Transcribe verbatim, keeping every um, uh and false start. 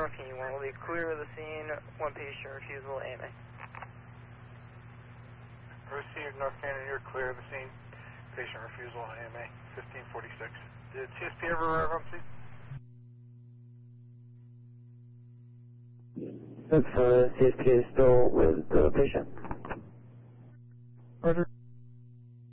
Can you want to leave clear of the scene, one patient refusal, A M A. Received, North Canyon, you're clear of the scene. Patient refusal, A M A, fifteen forty-six. Did C S P ever arrive on scene? That's uh, C S P is still with the patient. Roger.